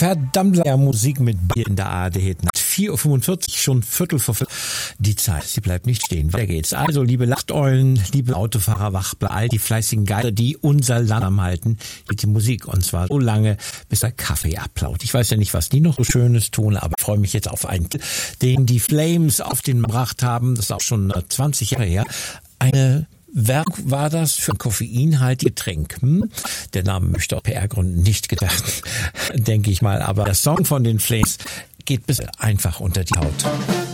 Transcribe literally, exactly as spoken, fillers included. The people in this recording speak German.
Verdammt, ja, Musik mit Bier in der A R D. vier Uhr fünfundvierzig, schon Viertel vor Viertel. Die Zeit, sie bleibt nicht stehen. Weiter geht's. Also, liebe Nachteulen, liebe Autofahrer, Wachbler, all die fleißigen Geister, die unser Land am halten, geht die Musik. Und zwar so lange, bis der Kaffee ablaut. Ich weiß ja nicht, was die noch so Schönes tun, aber ich freue mich jetzt auf einen, den die Flames auf den gebracht haben. Das ist auch schon zwanzig Jahre her. Eine Werk war das für ein koffeinhaltiges Getränk. Hm? Der Name möchte auch P R-Gründen nicht gedacht, denke ich mal. Aber der Song von den Flames geht bis einfach unter die Haut.